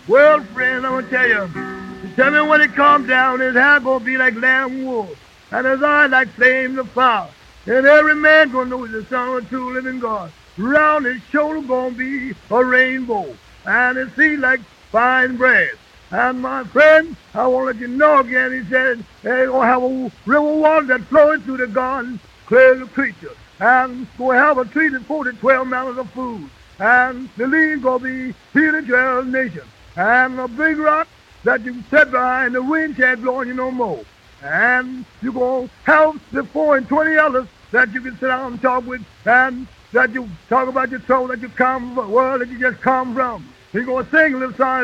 Well, friend, I'm gonna tell you. Tell me when it comes down, his hair gonna be like lamb wool, and his eyes like flames of fire. And every man gonna know he's the son of a true living God. Round his shoulder gonna be a rainbow, and his feet like fine brass. And my friend, I want to let you know again, he said, they're going to have a river of water that flowing through the garden, clear the creature. And going to have a tree that 12 mountains of food. And the leaves going to be healing to our nation. And a big rock that you can sit behind, the wind can't blow on you no more. And you're going to have the 4 and 20 others that you can sit down and talk with, and that you talk about your soul that you come from, the world that you just come from. He's going to sing a little song.